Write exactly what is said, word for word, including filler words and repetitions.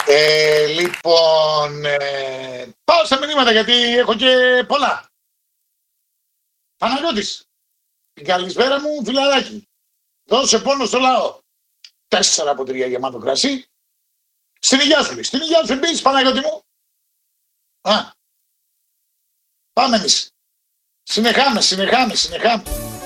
Ε, λοιπόν, ε, πάω στα μηνύματα γιατί έχω και πολλά. Παναγιώτης, την καλησπέρα μου φιλαράκι. Δώσε πόνο στο λαό. Τέσσερα από τρία γεμάτο κρασί. Στην υγειά σου, στην υγειά σου επίσης, Παναγιώτη μου. Α, πάμε εμείς. Συνεχάμε, συνεχάμε, συνεχάμε.